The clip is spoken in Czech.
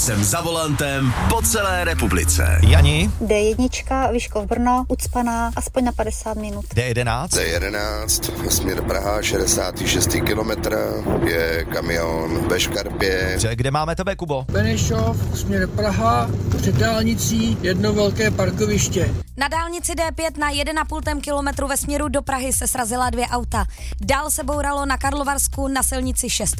jsem za volantem po celé republice. Jani. D1, Vyškov Brno, ucpaná aspoň na 50 minut. D11. D11, směr Praha, 66. kilometr, je kamion ve škarpě. Kde máme tebe, Kubo? Benešov, směr Praha, před dálnicí jedno velké parkoviště. Na dálnici D5 na 1,5 kilometru ve směru do Prahy se srazila 2 auta. Dál se bouralo na Karlovarsku na silnici 6